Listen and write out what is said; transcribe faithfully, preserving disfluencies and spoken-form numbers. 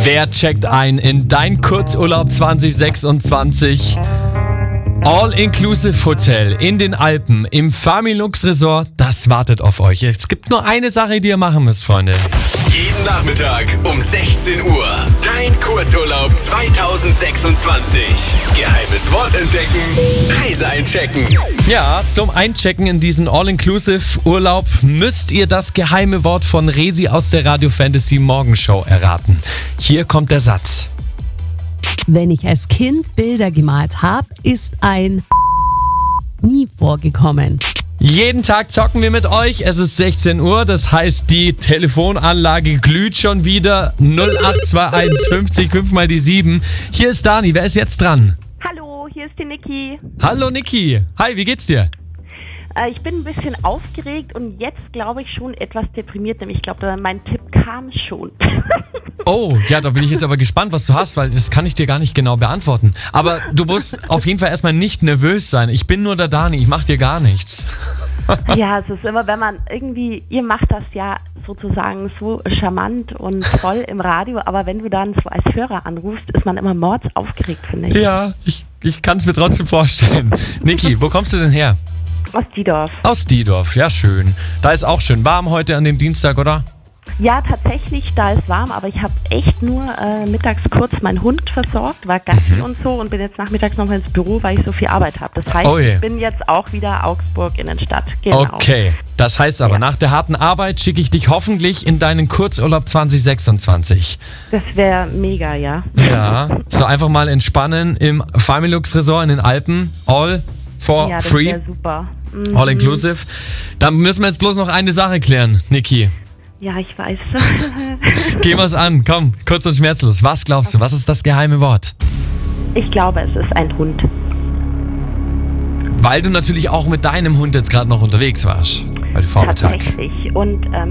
Wer checkt ein in dein Kurzurlaub zwanzig sechsundzwanzig? All-Inclusive Hotel in den Alpen im Familux Resort, das wartet auf euch. Es gibt nur eine Sache, die ihr machen müsst, Freunde. Jeden Nachmittag um sechzehn Uhr. Dein Kurzurlaub zwanzig sechsundzwanzig. Geheimes Wort entdecken. Reise einchecken. Ja, zum Einchecken in diesen All-Inclusive Urlaub müsst ihr das geheime Wort von Resi aus der Radio Fantasy Morgenshow erraten. Hier kommt der Satz. Wenn ich als Kind Bilder gemalt habe, ist ein nie vorgekommen. Jeden Tag zocken wir mit euch. Es ist sechzehn Uhr, das heißt, die Telefonanlage glüht schon wieder. null acht zwei eins fünfzig fünf mal die sieben. Hier ist Dani, wer ist jetzt dran? Hallo, hier ist die Niki. Hallo Niki. Hi, wie geht's dir? Äh, ich bin ein bisschen aufgeregt und jetzt glaube ich schon etwas deprimiert, nämlich ich glaube, mein Tipp kam schon. Oh, ja, da bin ich jetzt aber gespannt, was du hast, weil das kann ich dir gar nicht genau beantworten. Aber du musst auf jeden Fall erstmal nicht nervös sein. Ich bin nur der Dani, ich mach dir gar nichts. Ja, es ist immer, wenn man irgendwie, ihr macht das ja sozusagen so charmant und toll im Radio, aber wenn du dann so als Hörer anrufst, ist man immer mordsaufgeregt, finde ich. Ja, ich, ich kann es mir trotzdem vorstellen. Niki, wo kommst du denn her? Aus Diedorf. Aus Diedorf, ja schön. Da ist auch schön warm heute an dem Dienstag, oder? Ja, tatsächlich, da ist warm, aber ich habe echt nur äh, mittags kurz meinen Hund versorgt, war Gassi Mhm. und so und bin jetzt nachmittags nochmal ins Büro, weil ich so viel Arbeit habe. Das heißt, Oh je. ich bin jetzt auch wieder Augsburg Innenstadt. Genau. Okay, das heißt aber, Ja. nach der harten Arbeit schicke ich dich hoffentlich in deinen Kurzurlaub zwanzig sechsundzwanzig. Das wäre mega, ja. Ja, so einfach mal entspannen im Familux Resort in den Alpen. All for Ja, das free, wäre super. Mhm. all inclusive. Dann müssen wir jetzt bloß noch eine Sache klären, Niki. Ja, ich weiß. Gehen wir's an, komm, kurz und schmerzlos. Was glaubst du, was ist das geheime Wort? Ich glaube, es ist ein Hund. Weil du natürlich auch mit deinem Hund jetzt gerade noch unterwegs warst. Weil du Vormittag. Tatsächlich. Und ähm,